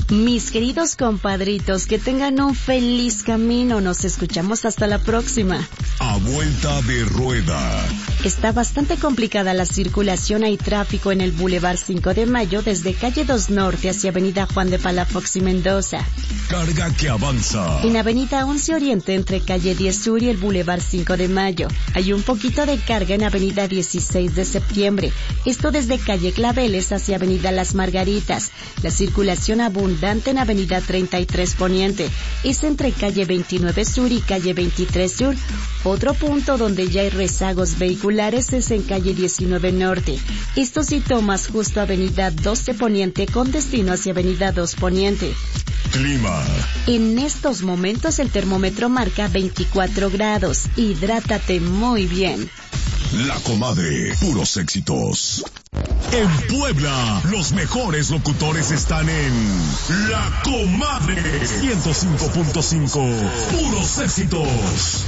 Mis queridos compadritos, que tengan un feliz camino. Nos escuchamos hasta la próxima. A vuelta de rueda. Está bastante complicada la circulación. Hay tráfico en el Boulevard 5 de Mayo desde calle 2 Norte hacia avenida Juan de Palafox y Mendoza. Carga que avanza. En avenida 11 Oriente entre calle 10 Sur y el Boulevard 5 de Mayo. Hay un poquito de carga en avenida 16 de septiembre. Esto desde calle Claveles hacia avenida Las Margaritas. La circulación abundante en avenida 33 Poniente. Es entre calle 29 Sur y calle 23 Sur. Otro punto donde ya hay rezagos vehiculares es en calle 19 Norte. Esto si tomas justo avenida 12 Poniente con destino hacia avenida 2 Poniente. Clima. En estos momentos el termómetro marca 24 grados. Hidrátate muy bien. La Comadre, puros éxitos. En Puebla, los mejores locutores están en La Comadre 105.5. Puros éxitos.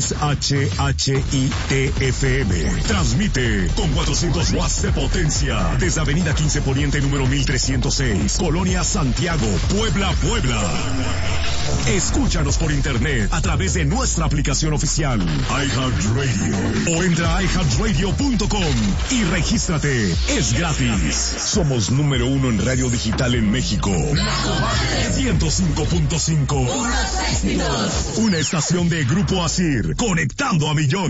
XHHITFM. Transmite con 400 watts de potencia desde Avenida 15 Poniente número 1306, Colonia Santiago, Puebla, Puebla. Escúchanos por internet a través de nuestra aplicación oficial iHeartRadio o entra a iHeartRadio.com y regístrate. Es gratis. Somos número 1 en radio digital en México. 105.5. Una estación de Grupo Asir, conectando a millones.